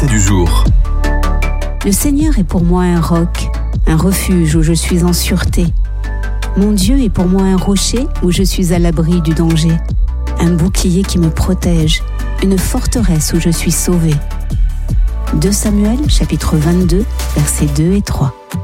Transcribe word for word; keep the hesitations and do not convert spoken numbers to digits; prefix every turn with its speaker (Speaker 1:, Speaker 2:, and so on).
Speaker 1: du jour.
Speaker 2: Le Seigneur est pour moi un roc, un refuge où je suis en sûreté. Mon Dieu est pour moi un rocher où je suis à l'abri du danger, un bouclier qui me protège, une forteresse où je suis sauvé. deux Samuel, chapitre vingt-deux, versets deux et trois.